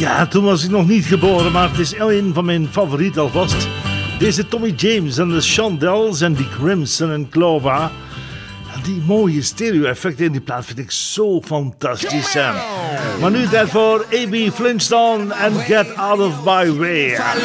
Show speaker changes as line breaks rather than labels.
Ja, toen was ik nog niet geboren, maar het is een van mijn favorieten alvast. Deze Tommy James en de Shondells en die Crimson en Clover. Die mooie stereo-effecten in die plaat vind ik zo fantastisch. Maar nu tijd voor A.B. Flintstone en Get Out of My Way.